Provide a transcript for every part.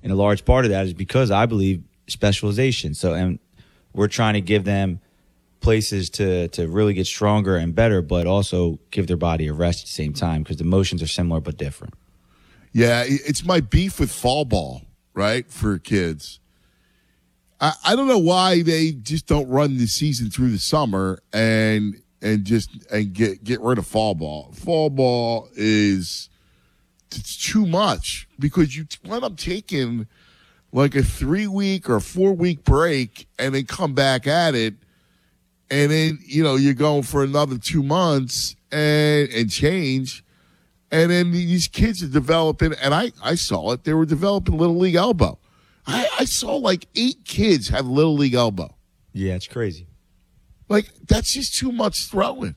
And a large part of that is because I believe specialization. So, and we're trying to give them places to really get stronger and better, but also give their body a rest at the same time because the motions are similar but different. Yeah, it's my beef with fall ball, right, for kids. I don't know why they just don't run the season through the summer and get rid of fall ball. Fall ball it's too much because you end up taking like a 3-week or 4-week break and then come back at it, and then you're going for another 2 months and change, and then these kids are developing. And I saw it; they were developing little league elbow. I saw like 8 kids have little league elbow. Yeah, it's crazy. Like, that's just too much throwing.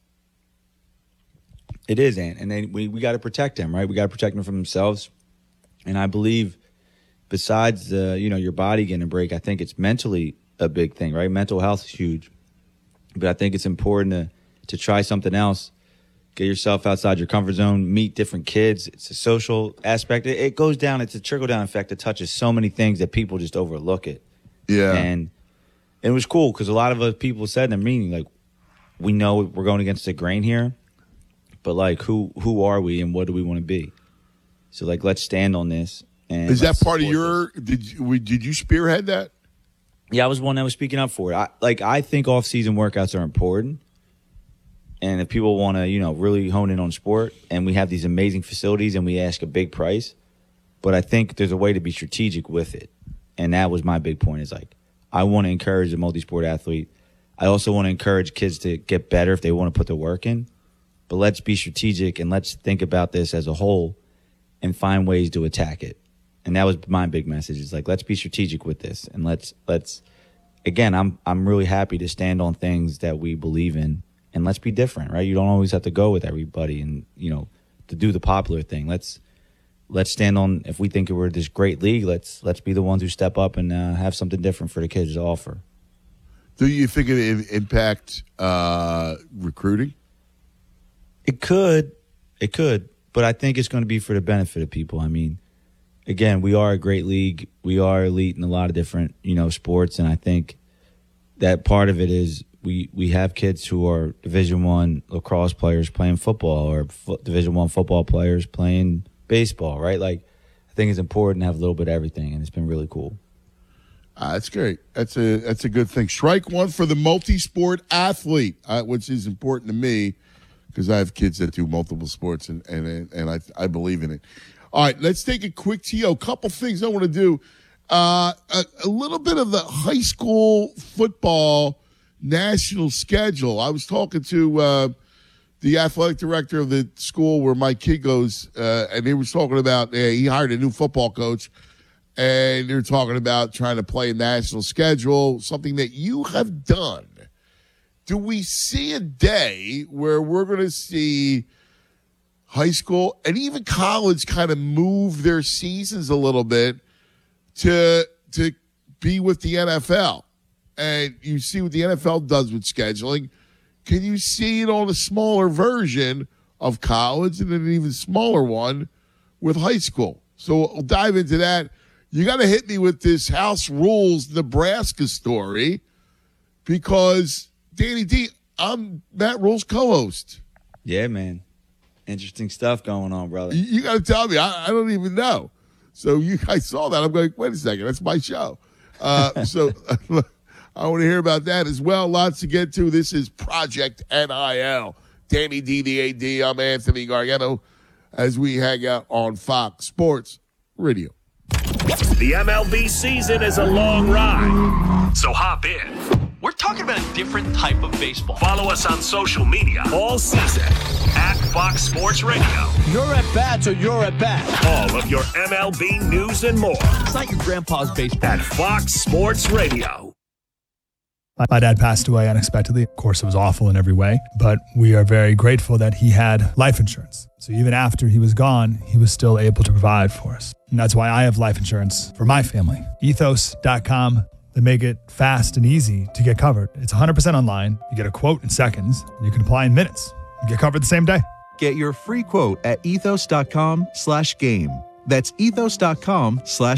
It is, and then we got to protect them, right? We got to protect them from themselves. And I believe besides your body getting a break, I think it's mentally a big thing, right? Mental health is huge. But I think it's important to try something else. Get yourself outside your comfort zone, meet different kids. It's a social aspect. It goes down. It's a trickle-down effect that touches so many things that people just overlook it. Yeah. And it was cool because a lot of people said in their meeting, like, we know we're going against the grain here, but, like, who are we and what do we want to be? So, like, let's stand on this. And is that part of your – did you spearhead that? Yeah, I was one that was speaking up for it. I think off-season workouts are important. And if people want to, really hone in on sport, and we have these amazing facilities and we ask a big price, but I think there's a way to be strategic with it. And that was my big point is, like, I want to encourage a multi-sport athlete. I also want to encourage kids to get better if they want to put the work in. But let's be strategic and let's think about this as a whole and find ways to attack it. And that was my big message is, like, let's be strategic with this. And let's again, I'm really happy to stand on things that we believe in. And let's be different, right? You don't always have to go with everybody and, to do the popular thing. Let's stand on, if we think we're this great league, let's be the ones who step up and have something different for the kids to offer. Do you think it impact recruiting? It could, but I think it's going to be for the benefit of people. I mean, again, we are a great league. We are elite in a lot of different, sports, and I think that part of it is we have kids who are Division I lacrosse players playing football or Division I football players playing baseball, right? Like, I think it's important to have a little bit of everything, and it's been really cool. That's great. That's a good thing. Strike one for the multi-sport athlete, which is important to me because I have kids that do multiple sports, and I believe in it. All right, let's take a quick TO. Couple things I want to do. A little bit of the high school football national schedule. I was talking to the athletic director of the school where my kid goes, and he was talking about he hired a new football coach, and they're talking about trying to play a national schedule, something that you have done. Do we see a day where we're going to see high school and even college kind of move their seasons a little bit to be with the NFL? And you see what the NFL does with scheduling. Can you see it on a smaller version of college and an even smaller one with high school? So we'll dive into that. You got to hit me with this House Rules Nebraska story because, Danny D, I'm Matt Rule's co-host. Yeah, man. Interesting stuff going on, brother. You got to tell me. I don't even know. So you guys saw that. I'm going, wait a second. That's my show. So I want to hear about that as well. Lots to get to. This is Project NIL. Danny D, the AD. I'm Anthony Gargano as we hang out on Fox Sports Radio. The MLB season is a long ride, so hop in. We're talking about a different type of baseball. Follow us on social media all season at Fox Sports Radio. Your at-bats or your at-bat. All of your MLB news and more. It's not your grandpa's baseball. At Fox Sports Radio. My dad passed away unexpectedly. Of course, it was awful in every way, but we are very grateful that he had life insurance. So even after he was gone, he was still able to provide for us. And that's why I have life insurance for my family. Ethos.com. They make it fast and easy to get covered. It's 100% online. You get a quote in seconds. And you can apply in minutes. You get covered the same day. Get your free quote at ethos.com/game. That's ethos.com/game.